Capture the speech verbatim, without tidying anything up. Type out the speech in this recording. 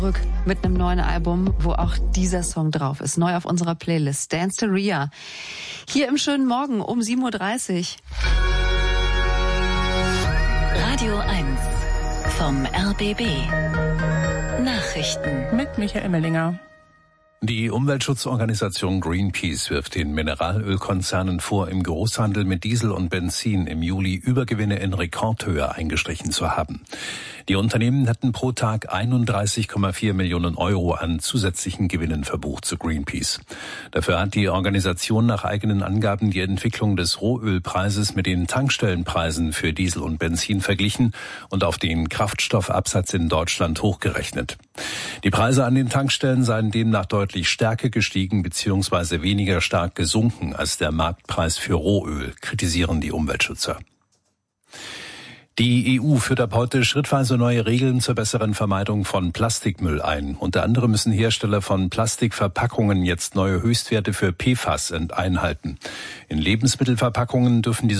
Zurück mit einem neuen Album, wo auch dieser Song drauf ist. Neu auf unserer Playlist. Dance to Ria. Hier im schönen Morgen um sieben Uhr dreißig. Radio eins vom R B B. Nachrichten mit Michael Mellinger. Die Umweltschutzorganisation Greenpeace wirft den Mineralölkonzernen vor, im Großhandel mit Diesel und Benzin im Juli Übergewinne in Rekordhöhe eingestrichen zu haben. Die Unternehmen hatten pro Tag einunddreißig Komma vier Millionen Euro an zusätzlichen Gewinnen verbucht, zu Greenpeace. Dafür hat die Organisation nach eigenen Angaben die Entwicklung des Rohölpreises mit den Tankstellenpreisen für Diesel und Benzin verglichen und auf den Kraftstoffabsatz in Deutschland hochgerechnet. Die Preise an den Tankstellen seien demnach deutlich stärker gestiegen bzw. weniger stark gesunken als der Marktpreis für Rohöl, kritisieren die Umweltschützer. Die E U führt ab heute schrittweise neue Regeln zur besseren Vermeidung von Plastikmüll ein. Unter anderem müssen Hersteller von Plastikverpackungen jetzt neue Höchstwerte für P F A S einhalten. In Lebensmittelverpackungen dürfen die